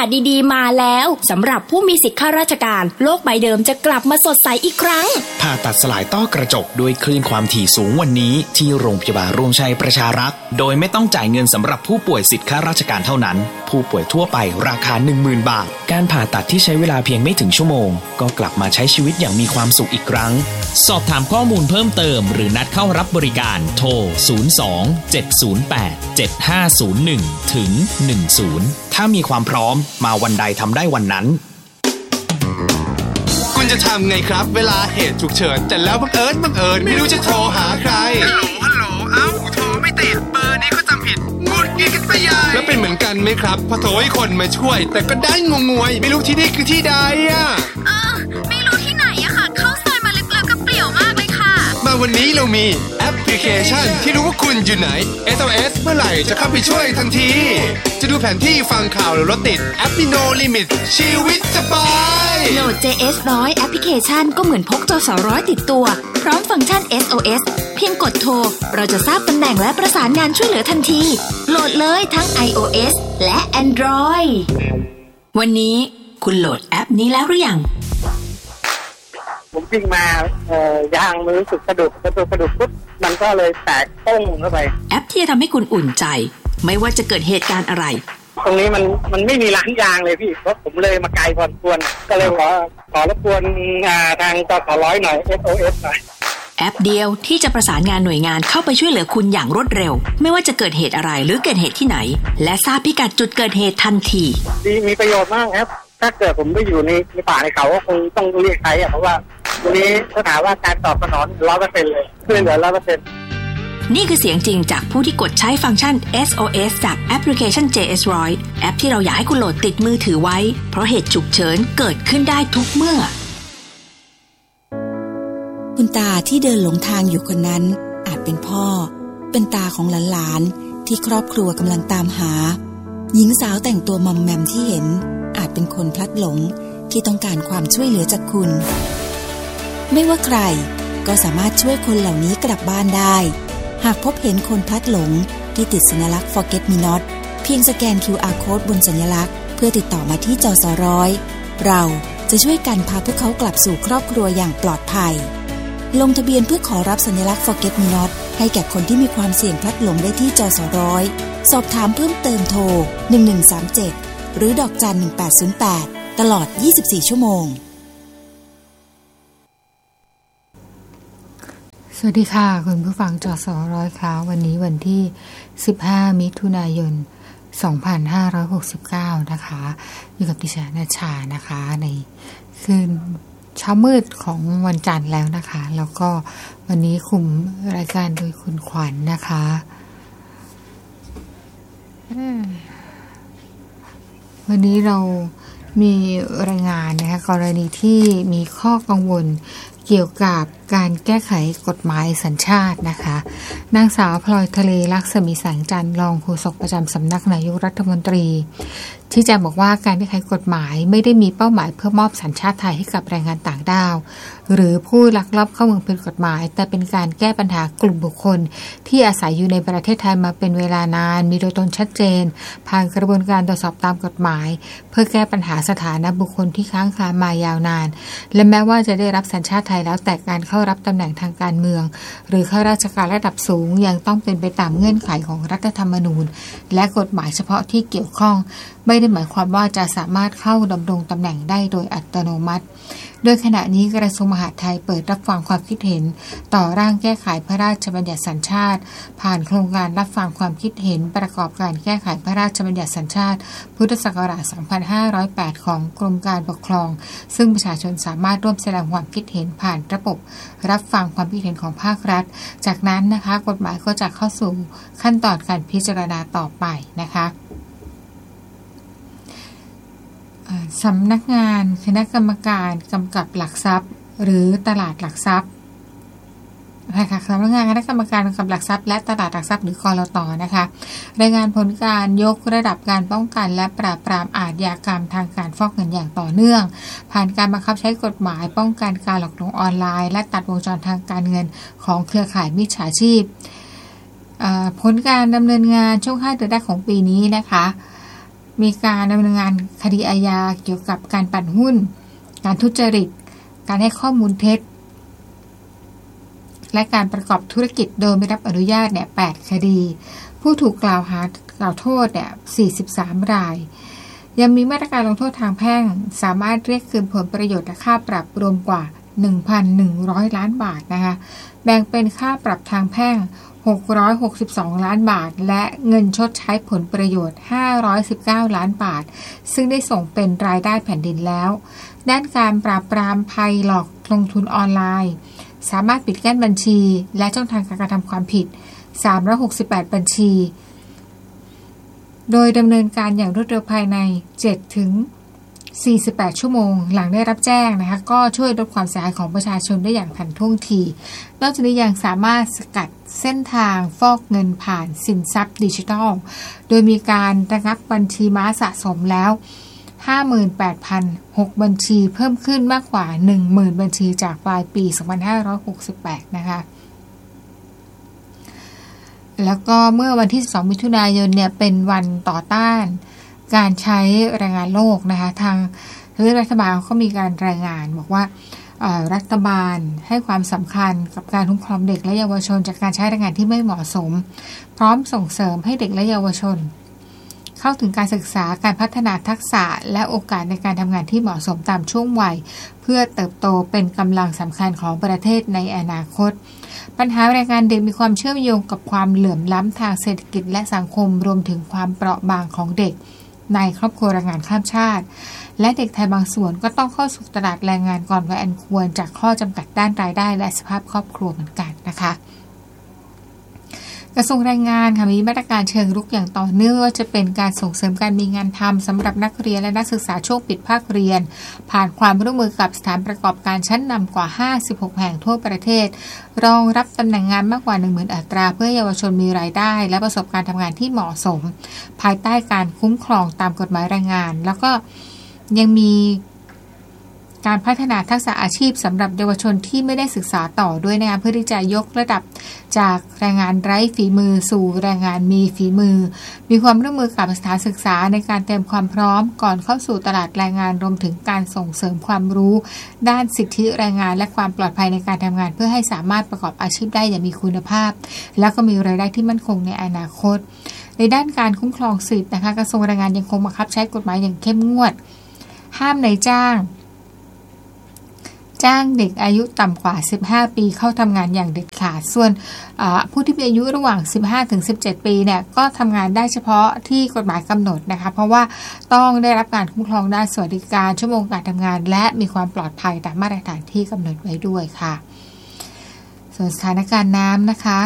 าศดีๆมาแล้วสำหรับผู้มีสิทธิข้าราชการโลกใบเดิมจะกลับมาสดใสอีกครั้งผ่าตัดสลายต้อกระจกด้วยคลื่นความถี่สูงวันนี้ที่โรงพยาบาลรวมชัยประชารักษ์โดยไม่ต้องจ่ายเงินสำหรับผู้ป่วยสิทธิข้าราชการเท่านั้นผู้ป่วยทั่วไปราคา 10,000 บาทการผ่าตัดที่ใช้เวลาเพียงไม่ถึงชั่วโมงก็กลับมาใช้ชีวิตอย่างมีความสุขอีกครั้งสอบถามข้อมูลเพิ่มเติมหรือนัดเข้ารับบริการโทร02-708-7501ถึง10ถ้ามีความพร้อมมาวันใดทำได้วันนั้นคุณจะทำไงครับเวลาเหตุฉุกเฉินแต่แล้วบังเอิญไม่รู้จะโทรหาใครฮัลโหลเอ้าโทรไม่ติดเบอร์นี้ก็จำผิดงุดหงิดกันไปใหญ่แล้วเป็นเหมือนกันไหมครับพอโทรให้คนมาช่วยแต่ก็ได้งงวยไม่รู้ที่นี่คือที่ใดอ่ะไม่รู้ที่ไหนอะค่ะเข้าซอยมาลึกๆกับเปลี่ยวมากเลยค่ะมาวันนี้เรามีแอปพลิเคชันที่รู้ว่าคุณอยู่ไหน SOS เมื่อไหร่จะเข้าไปช่วยทันทีจะดูแผนที่ฟังข่าวหรือรถติดแอป No Limit ชีวิตสบายโหลด JS 100แอปพลิเคชันก็เหมือนพกจส100ติดตัวพร้อมฟังก์ชัน SOS เพียงกดโทรเราจะทราบตำแหน่งและประสานงานช่วยเหลือทันทีโหลดเลยทั้ง iOS และ Android วันนี้คุณโหลดแอปนี้แล้วหรือยังผมวิ่งมายางมันรู้สึกสะดุดปุ๊บมันก็เลยแตกโป้งเข้าไปแอปที่จะทำให้คุณอุ่นใจไม่ว่าจะเกิดเหตุการณ์อะไรตรงนี้มันไม่มีร้านยางเลยพี่เพราะผมเลยมาไกลพอสมควรก็เลยขอรบกวนทางจส100หน่อย SOS หน่อยแอปเดียวที่จะประสานงานหน่วยงานเข้าไปช่วยเหลือคุณอย่างรวดเร็วไม่ว่าจะเกิดเหตุอะไรหรือเกิดเหตุที่ไหนและทราบพิกัดจุดเกิดเหตุทันทีมีประโยชน์มากครับถ้าเกิดผมไม่อยู่ในป่าในเขาก็คงต้องเรียกใครเพราะว่าวันนี้ถ้าถามว่าการตอบสนอง 100% เลยช่วยเหลือ 100% นี่คือเสียงจริงจากผู้ที่กดใช้ฟังก์ชัน SOS จากแอปพลิเคชัน JS 100แอปที่เราอยากให้คุณโหลดติดมือถือไว้เพราะเหตุฉุกเฉินเกิดขึ้นได้ทุกเมื่อคุณตาที่เดินหลงทางอยู่คนนั้นอาจเป็นพ่อเป็นตาของหลานๆที่ครอบครัวกำลังตามหาหญิงสาวแต่งตัวมอมแมมที่เห็นอาจเป็นคนพลัดหลงที่ต้องการความช่วยเหลือจากคุณไม่ว่าใครก็สามารถช่วยคนเหล่านี้กลับบ้านได้หากพบเห็นคนพลัดหลงที่ติดสัญลักษณ์ Forget Me Not เพียงสแกน QR Code บนสัญลักษณ์เพื่อติดต่อมาที่จส100เราจะช่วยกันพาพวกเขากลับสู่ครอบครัวอย่างปลอดภัยลงทะเบียนเพื่อขอรับสัญลักษณ์ Forget Me Not ให้แก่คนที่มีความเสี่ยงพลัดหลงได้ที่จส100สอบถามเพิ่มเติมโทร1137หรือดอกจัน1808ตลอด24ชั่วโมงสวัสดีค่ะคุณผู้ฟังจส100ค่ะวันนี้วันที่15มิถุนายน2569นะคะอยู่กับดิฉันณชานะคะในคืนเช้ามืดของวันจันทร์แล้วนะคะแล้วก็วันนี้คุมรายการโดยคุณขวัญ นะคะวันนี้เรามีรายงานนะคะกรณีที่มีข้อกังวลเกี่ยวกับการแก้ไขกฎหมายสัญชาตินะคะนางสาวพลอยทะเลลักษมีแสงจันทร์รองโฆษกประจำสำนักนายกรัฐมนตรีที่จะบอกว่าการแก้ไขกฎหมายไม่ได้มีเป้าหมายเพื่อมอบสัญชาติไทยให้กับแรงงานต่างด้าวหรือผู้ลักลอบเข้าเมืองผิดกฎหมายแต่เป็นการแก้ปัญหากลุ่มบุคคลที่อาศัยอยู่ในประเทศไทยมาเป็นเวลานานมีตัวตนชัดเจนผ่านกระบวนการตรวจสอบตามกฎหมายเพื่อแก้ปัญหาสถานะบุคคลที่ค้างคามายาวนานและแม้ว่าจะได้รับสัญชาติไทยแล้วแต่การเข้ารับตำแหน่งทางการเมืองหรือข้าราชการระดับสูงยังต้องเป็นไปตามเงื่อนไขของรัฐธรรมนูญและกฎหมายเฉพาะที่เกี่ยวข้องไม่ได้หมายความว่าจะสามารถเข้าดำรงตำแหน่งได้โดยอัตโนมัติโดยขณะนี้กระทรวงมหาดไทยเปิดรับฟังความคิดเห็นต่อร่างแก้ไขพระราชบัญญัติสัญชาติผ่านโครงการรับฟังความคิดเห็นประกอบการแก้ไขพระราชบัญญัติสัญชาติพุทธศักราช 2508 ของกรมการปกครองซึ่งประชาชนสามารถร่วมแสดงความคิดเห็นผ่านระบบรับฟังความคิดเห็นของภาครัฐจากนั้นนะคะกฎหมายก็จะเข้าสู่ขั้นตอนการพิจารณาต่อไปนะคะสำนักงานคณะกรรมการกำกับหลักทรัพย์หรือตลาดหลักทรัพย์นะคะสำนักงานคณะกรรมการกำกับหลักทรัพย์และตลาดหลักทรัพย์หรือกลต.นะคะรายงานผลการยกระดับการป้องกันและปราบปรามอาชญากรรมทางการฟอกเงินอย่างต่อเนื่องผ่านการบังคับใช้กฎหมายป้องกันการหลอกลวงออนไลน์และตัดวงจรทางการเงินของเครือข่ายมิจฉาชีพผลการดำเนินงานช่วง5 เดือนแรกของปีนี้นะคะมีการดำเนินงานคดีอาญาเกี่ยวกับการปั่นหุ้นการทุจริตการให้ข้อมูลเท็จและการประกอบธุรกิจโดยไม่รับอนุญาตเนี่ย8คดีผู้ถูกกล่าวโทษเนี่ย43รายยังมีมาตรการลงโทษทางแพ่งสามารถเรียกคืนผลประโยชน์และค่าปรับรวมกว่า 1,100 ล้านบาทนะคะแบ่งเป็นค่าปรับทางแพ่ง662ล้านบาทและเงินชดใช้ผลประโยชน์519ล้านบาทซึ่งได้ส่งเป็นรายได้แผ่นดินแล้วด้านการปราบปรามภัยหลอกลงทุนออนไลน์สามารถปิดกั้นบัญชีและช่องทางการกระทำความผิด368บัญชีโดยดำเนินการอย่างรวดเร็วภายใน7 ถึง 48 ชั่วโมงหลังได้รับแจ้งนะคะก็ช่วยลดความเสียหายของประชาชนได้อย่างทันท่วงทีนอกจากนี้ยังสามารถสกัดเส้นทางฟอกเงินผ่านสินทรัพย์ดิจิทัลโดยมีการระงับบัญชีม้าสะสมแล้ว 58,006 บัญชีเพิ่มขึ้นมากกว่า 10,000 บัญชีจากปลายปี 2568 นะคะแล้วก็เมื่อวันที่12มิถุนายนเนี่ยเป็นวันต่อต้านการใช้แรงงานโลกนะคะทางรัฐบาลก็มีการรายงานบอกว่ารัฐบาลให้ความสำคัญกับการคุ้มครองเด็กและเยาวชนจากการใช้แรงงานที่ไม่เหมาะสมพร้อมส่งเสริมให้เด็กและเยาวชนเข้าถึงการศึกษาการพัฒนาทักษะและโอกาสในการทำงานที่เหมาะสมตามช่วงวัยเพื่อเติบโตเป็นกำลังสำคัญของประเทศในอนาคตปัญหาแรงงานเด็กมีความเชื่อมโยงกับความเหลื่อมล้ำทางเศรษฐกิจและสังคมรวมถึงความเปราะบางของเด็กในครอบครัวแรงงานข้ามชาติและเด็กไทยบางส่วนก็ต้องเข้าสู่ตลาดแรงงานก่อนวัยอันควรจากข้อจำกัดด้านรายได้และสภาพครอบครัวเหมือนกันนะคะกระทรวงแรงงานค่ะมีมาตรการเชิงรุกอย่างต่อเนื่องว่าจะเป็นการส่งเสริมการมีงานทำสำหรับนักเรียนและนักศึกษาช่วงปิดภาคเรียนผ่านความร่วมมือกับสถานประกอบการชั้นนำกว่า56แห่งทั่วประเทศรองรับตำแหน่งงานมากกว่า 10,000 อัตราเพื่อเยาวชนมีรายได้และประสบการณ์ทำงานที่เหมาะสมภายใต้การคุ้มครองตามกฎหมายแรงงานแล้วก็ยังมีการพัฒนาทักษะอาชีพสำหรับเยาวชนที่ไม่ได้ศึกษาต่อด้วยนะคะเพื่อที่จะยกระดับจากแรงงานไร้ฝีมือสู่แรงงานมีฝีมือมีความร่วมมือกับสถานศึกษาในการเตรียมความพร้อมก่อนเข้าสู่ตลาดแรงงานรวมถึงการส่งเสริมความรู้ด้านสิทธิแรงงานและความปลอดภัยในการทำงานเพื่อให้สามารถประกอบอาชีพได้อย่างมีคุณภาพและก็มีรายได้ที่มั่นคงในอนาคตในด้านการคุ้มครองสิทธินะคะกระทรวงแรงงานยังคงบังคับใช้กฎหมายอย่างเข้มงวดห้ามนายจ้างเด็กอายุต่ำกว่า15ปีเข้าทำงานอย่างเด็ดขาดส่วนผู้ที่มีอายุระหว่าง15ถึง17ปีเนี่ยก็ทำงานได้เฉพาะที่กฎหมายกำหนดนะคะเพราะว่าต้องได้รับการคุ้มครองด้านสวัสดิการชั่วโมงการทำงานและมีความปลอดภัยตามมาตรฐานที่กำหนดไว้ด้วยค่ะส่วนสถานการณ์น้ำนะคะ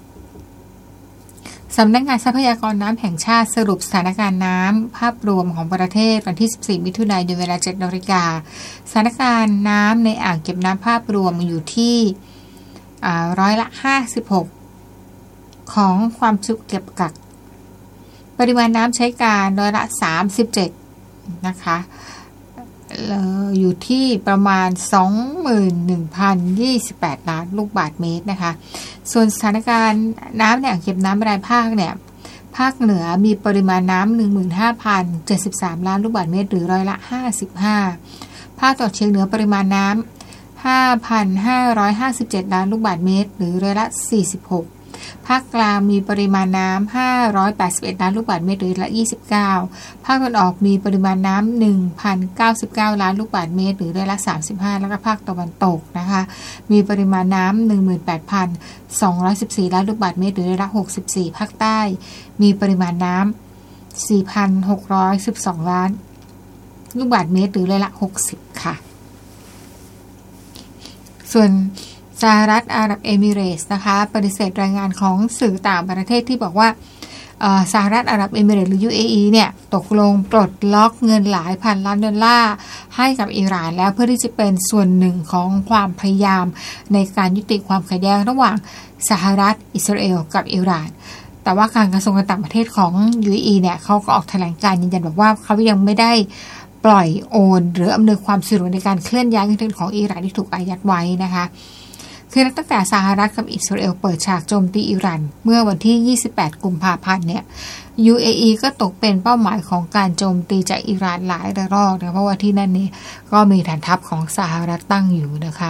สำนักงานทรัพยากรน้ำแห่งชาติสรุปสถานการณ์น้ำภาพรวมของประเทศวันที่14มิถุนายนเวลา 7:00 น.สถานการณ์น้ำในอ่างเก็บน้ำภาพรวมอยู่ที่56%ของความจุเก็บกักปริมาณน้ำใช้การ37%นะคะอยู่ที่ประมาณ 21,028 ล้านลูกบาศก์เมตรนะคะส่วนสถานการณ์น้ำในอ่างเก็บน้ำรายภาคเนี่ยภาคเหนือมีปริมาณน้ำ 15,073 ล้านลูกบาศก์เมตรหรือ55%ภาคตะวันออกเฉียงเหนือปริมาณน้ำ 5,557 ล้านลูกบาศก์เมตรหรือ46%ภาคกลางมีปริมาณน้ำ581ล้านลูกบาศก์เมตรหรือ29%ภาคตะวันออกมีปริมาณน้ำ 1,099 ล้านลูกบาศก์เมตรหรือ35%แล้วก็ภาคตะวันตกนะคะมีปริมาณน้ำ 18,214 ล้านลูกบาศก์เมตรหรือ64%ภาคใต้มีปริมาณน้ำ 4,612 ล้านลูกบาศก์เมตรหรือ60%ค่ะส่วนสหรัฐอาหรับเอมิเรตส์นะคะปฏิเสธรายงานของสื่อต่างประเทศที่บอกว่าสหรัฐอาหรับเอมิเรตส์หรือ UAE เนี่ยตกลงปลดล็อกเงินหลายพันล้านดอลลาร์ให้กับอิหร่านแล้วเพื่อที่จะเป็นส่วนหนึ่งของความพยายามในการยุติความขัดแย้งระหว่างสหรัฐอิสราเอลกับอิหร่านแต่ว่าการกระทรวงการต่างประเทศของ UAE เนี่ยเขาก็ออกแถลงการยืนยันบอกว่าเขายังไม่ได้ปล่อยโอนหรืออำนวยความสะดวกในการเคลื่อนย้ายเงินของอิหร่านที่ถูกอายัดไว้นะคะคือตั้งแต่สหรัฐกับอิสราเอลเปิดฉากโจมตีอิหร่านเมื่อวันที่28กุมภาพันธ์เนี่ย UAE ก็ตกเป็นเป้าหมายของการโจมตีจากอิหร่านหลายระลอกนะเพราะว่าที่นั่นนี่ก็มีฐานทัพของสหรัฐตั้งอยู่นะคะ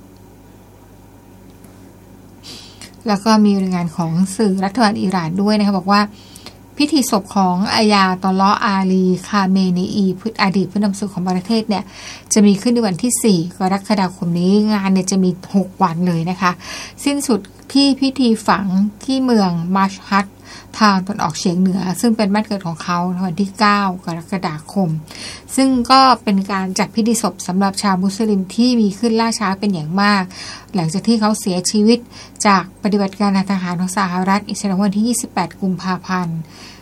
แล้วก็มีรายงานของสื่อรัฐบาลอิหร่านด้วยนะคะบอกว่าพิธีศพของอายาตอลอฮ์อาลีคาเมนีอีอดีตผู้นำสูงของประเทศเนี่ยจะมีขึ้นในวันที่4กรกฎาคมนี้งานเนี่ยจะมี6วันเลยนะคะสิ้นสุดที่พิธีฝังที่เมืองมัชฮัดทางตะวันออกเฉียงเหนือซึ่งเป็นบ้านเกิดของเขาในวันที่9กรกฎาคมซึ่งก็เป็นการจัดพิธีศพสำหรับชาวมุสลิมที่มีขึ้นล่าช้าเป็นอย่างมากหลังจากที่เขาเสียชีวิตจากปฏิบัติการทหารของสหรัฐอิสราเอลวันที่28กุมภาพันธ์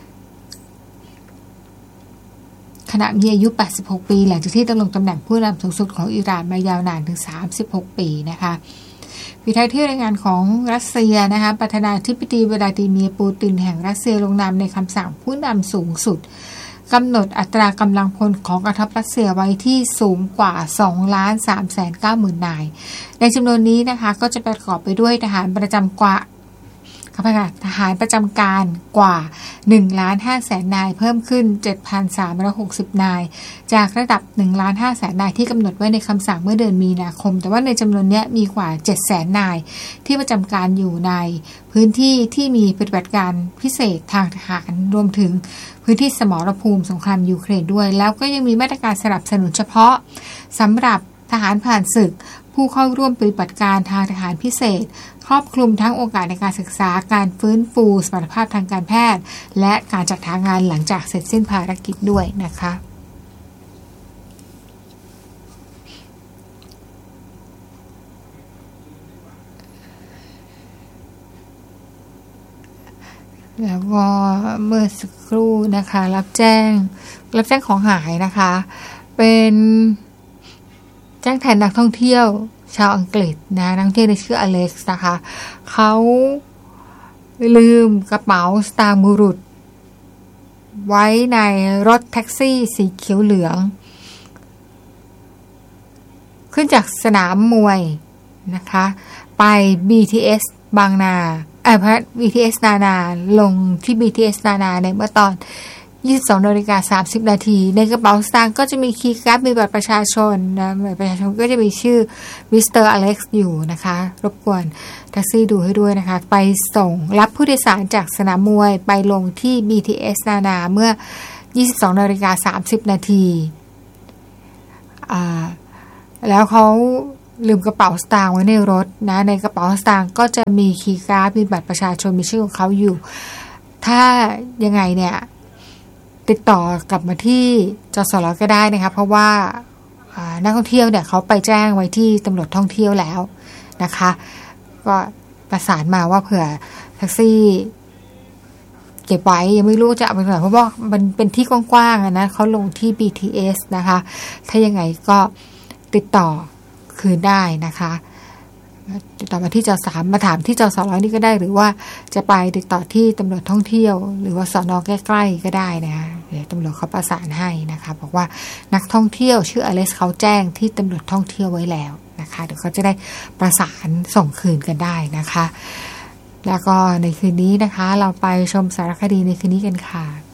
ขณะมีอายุ86ปีหลังจากที่ดำรงตำแหน่งผู้นำสูงสุดของอิหร่านมายาวนานถึง36ปีนะคะปิดท้ายที่รายงานของรัสเซียนะคะประธานาธิบดีวลาดิเมียร์ปูตินแห่งรัสเซียลงนามในคำสั่งผู้นำสูงสุดกำหนดอัตรากำลังพลของกองทัพรัสเซียไว้ที่สูงกว่า 2,390,000 นายในจำนวนนี้นะคะก็จะประกอบไปด้วยทหารประจำทหารประจำการกว่า 1,500,000 นายเพิ่มขึ้น 7,360 นายจากระดับ 1,500,000 นายที่กำหนดไว้ในคำสั่งเมื่อเดือนมีนาคมแต่ว่าในจำนวนนี้มีกว่า 700,000 นายที่ประจำการอยู่ในพื้นที่ที่มีปฏิบัติการพิเศษทางทหารรวมถึงพื้นที่สมรภูมิสงครามยูเครนด้วยแล้วก็ยังมีมาตรการสนับสนุนเฉพาะสำหรับทหารผ่านศึกผู้เข้าร่วมปฏิบัติการทางทหารพิเศษครอบคลุมทั้งโอกาสในการศึกษาการฟื้นฟูสมรรถภาพทางการแพทย์และการจัดหางานหลังจากเสร็จสิ้นภารกิจด้วยนะคะแล้วก็เมื่อสักครู่นะคะรับแจ้งของหายนะคะเป็นแจ้งแทนนักท่องเที่ยวชาวอังกฤษนะนักท่องเที่ยวในชื่ออเล็กซ์นะคะเขาลืมกระเป๋าสตางค์บุรุษไว้ในรถแท็กซี่สีเขียวเหลืองขึ้นจากสนามมวยนะคะไป BTS บางนาBTS นานาลงที่ BTS นานาในเมื่อตอน 22:30 นาทีในกระเป๋าสตางค์ก็จะมีคีย์การ์ดมีบัตรประชาชนนะบัตรประชาชนก็จะมีชื่อมิสเตอร์อเล็กซ์อยู่นะคะรบกวนแท็กซี่ดูให้ด้วยนะคะไปส่งรับผู้โดยสารจากสนามมวยไปลงที่ BTS นานาเมื่อ 22:30 นาทีแล้วเขาลืมกระเป๋าสตางค์ไว้ในรถนะในกระเป๋าสตางค์ก็จะมีคีย์การ์ดมีบัตรประชาชนมีชื่อของเขาอยู่ถ้ายังไงเนี่ยติดต่อกลับมาที่จสรก็ได้นะคะเพราะว่านักท่องเที่ยวเนี่ยเขาไปแจ้งไว้ที่ตำรวจท่องเที่ยวแล้วนะคะก็ประสานมาว่าเผื่อแท็กซี่เก็บไว้ยังไม่รู้จะเอาไปไหนเพราะว่ามันเป็นที่กว้างๆนะเขาลงที่ BTS นะคะถ้ายังไงก็ติดต่อคืนได้นะคะติดต่อมาที่จสามมาถามที่จสรนี่ก็ได้หรือว่าจะไปติดต่อที่ตำรวจท่องเที่ยวหรือว่าสน.ใกล้ๆก็ได้นะคะเดี๋ยวตำรวจเขาประสานให้นะคะบอกว่านักท่องเที่ยวชื่ออเล็กซ์เขาแจ้งที่ตำรวจท่องเที่ยวไว้แล้วนะคะเดี๋ยวเขาจะได้ประสานส่งคืนกันได้นะคะแล้วก็ในคืนนี้นะคะเราไปชมสารคดีในคืนนี้กันค่ะ